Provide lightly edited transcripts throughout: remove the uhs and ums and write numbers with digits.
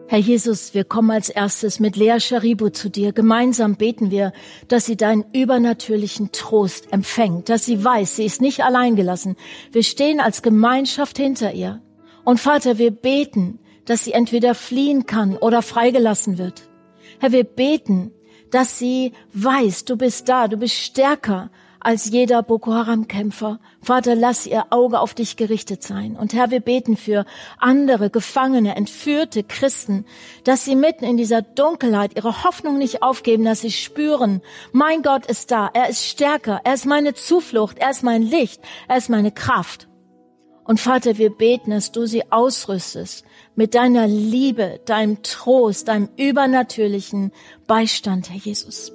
Herr Jesus, wir kommen als erstes mit Lea Sharibu zu dir. Gemeinsam beten wir, dass sie deinen übernatürlichen Trost empfängt, dass sie weiß, sie ist nicht allein gelassen. Wir stehen als Gemeinschaft hinter ihr. Und Vater, wir beten, dass sie entweder fliehen kann oder freigelassen wird. Herr, wir beten, dass sie weiß, du bist da, du bist stärker als jeder Boko Haram-Kämpfer. Vater, lass ihr Auge auf dich gerichtet sein. Und Herr, wir beten für andere Gefangene, entführte Christen, dass sie mitten in dieser Dunkelheit ihre Hoffnung nicht aufgeben, dass sie spüren, mein Gott ist da, er ist stärker, er ist meine Zuflucht, er ist mein Licht, er ist meine Kraft. Und Vater, wir beten, dass du sie ausrüstest mit deiner Liebe, deinem Trost, deinem übernatürlichen Beistand, Herr Jesus.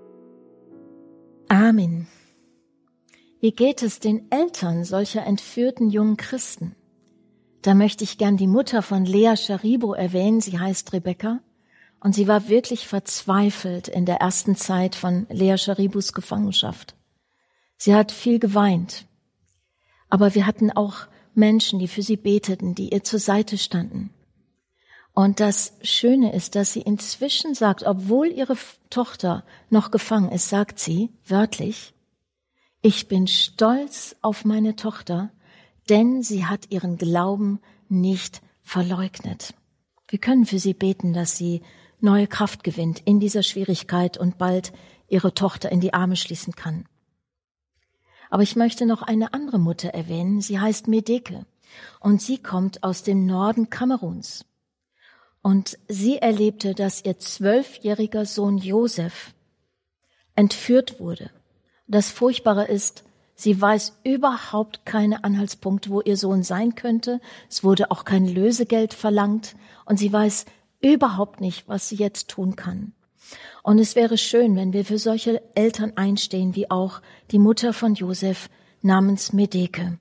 Amen. Wie geht es den Eltern solcher entführten jungen Christen? Da möchte ich gern die Mutter von Lea Sharibu erwähnen. Sie heißt Rebecca und sie war wirklich verzweifelt in der ersten Zeit von Lea Sharibus Gefangenschaft. Sie hat viel geweint, aber wir hatten auch Menschen, die für sie beteten, die ihr zur Seite standen. Und das Schöne ist, dass sie inzwischen sagt, obwohl ihre Tochter noch gefangen ist, sagt sie wörtlich, ich bin stolz auf meine Tochter, denn sie hat ihren Glauben nicht verleugnet. Wir können für sie beten, dass sie neue Kraft gewinnt in dieser Schwierigkeit und bald ihre Tochter in die Arme schließen kann. Aber ich möchte noch eine andere Mutter erwähnen. Sie heißt Medeke und sie kommt aus dem Norden Kameruns. Und sie erlebte, dass ihr 12-jähriger Sohn Josef entführt wurde. Das Furchtbare ist, sie weiß überhaupt keine Anhaltspunkte, wo ihr Sohn sein könnte. Es wurde auch kein Lösegeld verlangt und sie weiß überhaupt nicht, was sie jetzt tun kann. Und es wäre schön, wenn wir für solche Eltern einstehen, wie auch die Mutter von Josef namens Medeke.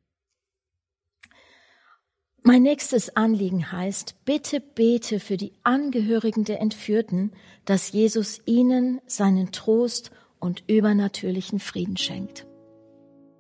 Mein nächstes Anliegen heißt, bitte bete für die Angehörigen der Entführten, dass Jesus ihnen seinen Trost und übernatürlichen Frieden schenkt.